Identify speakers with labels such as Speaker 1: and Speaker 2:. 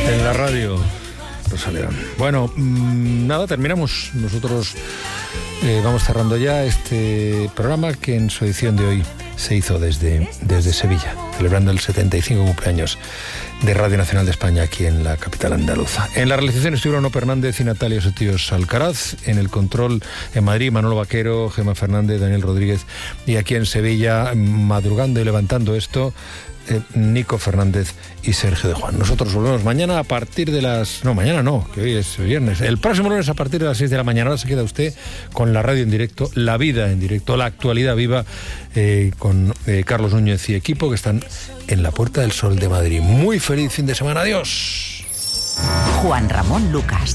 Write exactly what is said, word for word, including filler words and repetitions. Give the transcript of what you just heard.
Speaker 1: En la radio, Rosa León. Bueno, mmm, nada, terminamos. Nosotros eh, vamos cerrando ya este programa que en su edición de hoy se hizo desde, desde Sevilla, celebrando el setenta y cinco cumpleaños de Radio Nacional de España aquí en la capital andaluza. En la realización estuvieron Ono Fernández y Natalia Sotíos Alcaraz. En el control en Madrid, Manolo Vaquero, Gemma Fernández, Daniel Rodríguez. Y aquí en Sevilla, madrugando y levantando esto, eh, Nico Fernández y Sergio de Juan. Nosotros volvemos mañana a partir de las... No, mañana no, que hoy es viernes. El próximo lunes a partir de las seis de la mañana. Ahora se queda usted con la radio en directo, la vida en directo, la actualidad viva, eh, con eh, Carlos Núñez y equipo, que están en la Puerta del Sol de Madrid. Muy feliz fin de semana. Adiós.
Speaker 2: Juan Ramón Lucas.